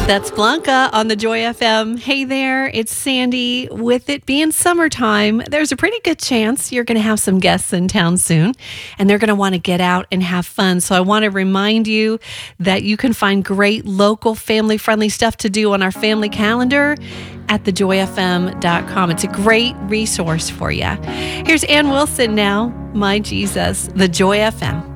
That's Blanca on the Joy FM. Hey there, it's Sandy. With it being summertime, there's a pretty good chance you're going to have some guests in town soon, and they're going to want to get out and have fun. So I want to remind you that you can find great local family-friendly stuff to do on our family calendar at thejoyfm.com. It's a great resource for you. Here's Ann Wilson now, My Jesus, the Joy FM.